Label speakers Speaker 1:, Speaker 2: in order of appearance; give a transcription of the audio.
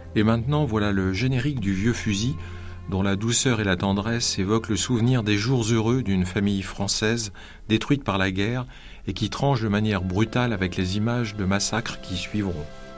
Speaker 1: Et maintenant, voilà le générique du Vieux Fusil, dont la douceur et la tendresse évoquent le souvenir des jours heureux d'une famille française détruite par la guerre et qui tranche de manière brutale avec les images de massacres qui suivront.